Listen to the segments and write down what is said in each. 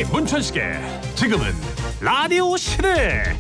정선이 문천식의 지금은 라디오 시대.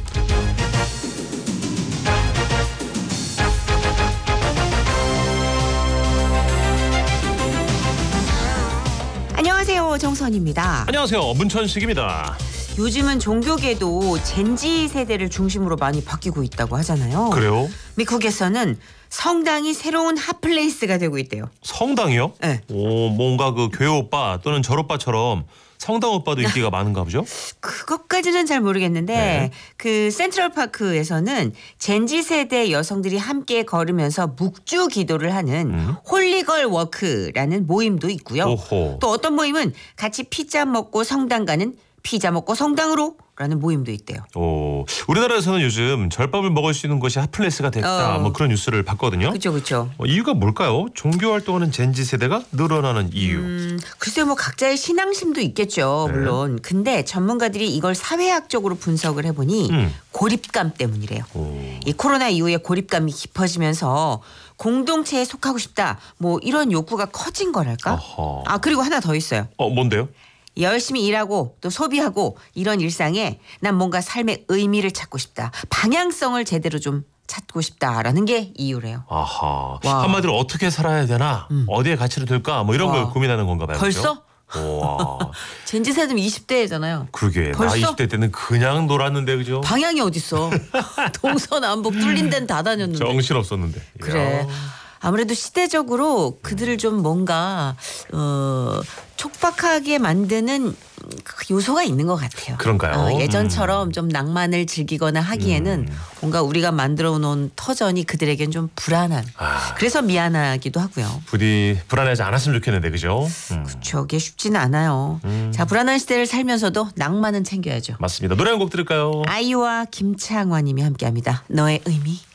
안녕하세요, 정선입니다. 안녕하세요, 문천식입니다. 요즘은 종교계도 젠지 세대를 중심으로 많이 바뀌고 있다고 하잖아요. 그래요? 미국에서는 성당이 새로운 핫플레이스가 되고 있대요. 성당이요? 네. 오, 뭔가 그 교회 오빠 또는 절 오빠처럼 성당 오빠도 인기가 많은가 보죠? 그것까지는 잘 모르겠는데 네. 그 센트럴파크에서는 젠지 세대 여성들이 함께 걸으면서 묵주 기도를 하는 홀리걸 워크라는 모임도 있고요. 오호. 또 어떤 모임은 같이 피자 먹고 성당 가는 피자 먹고 성당으로 라는 모임도 있대요. 오, 우리나라에서는 요즘 절밥을 먹을 수 있는 곳이 핫플레이스가 됐다. 뭐 그런 뉴스를 봤거든요. 그렇죠. 이유가 뭘까요? 종교 활동하는 젠지 세대가 늘어나는 이유. 글쎄요, 뭐 각자의 신앙심도 있겠죠, 네. 물론. 근데 전문가들이 이걸 사회학적으로 분석을 해보니 고립감 때문이래요. 오. 이 코로나 이후에 고립감이 깊어지면서 공동체에 속하고 싶다, 뭐 이런 욕구가 커진 거랄까? 어허. 아, 그리고 하나 더 있어요. 뭔데요? 열심히 일하고 또 소비하고 이런 일상에 난 뭔가 삶의 의미를 찾고 싶다. 방향성을 제대로 좀 찾고 싶다라는 게 이유래요. 아하. 와. 한마디로 어떻게 살아야 되나? 어디에 가치를 둘까? 뭐 이런 와. 걸 고민하는 건가 봐요. 벌써? 와. 젠지 세대면 20대잖아요. 그러게. 나 벌써? 20대 때는 그냥 놀았는데 그죠? 방향이 어딨어. 동서남북 뚫린 데는 다 다녔는데. 정신 없었는데. 그래. 아무래도 시대적으로 그들을 좀 뭔가 촉박하게 만드는 그 요소가 있는 것 같아요. 그런가요? 예전처럼 좀 낭만을 즐기거나 하기에는 뭔가 우리가 만들어 놓은 터전이 그들에겐 좀 불안한. 그래서 미안하기도 하고요. 부디 불안하지 않았으면 좋겠는데 그죠? 저게 쉽지는 않아요. 자, 불안한 시대를 살면서도 낭만은 챙겨야죠. 맞습니다. 노래 한 곡 들을까요? 아이유와 김창완님이 함께합니다. 너의 의미.